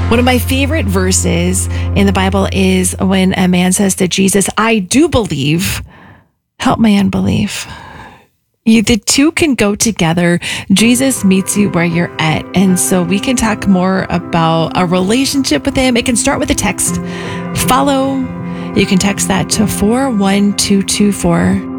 One of my favorite verses in the Bible is when a man says to Jesus, I do believe, help my unbelief. The two can go together. Jesus meets you where you're at. And so we can talk more about a relationship with him. It can start with a text. Follow. You can text that to 41224.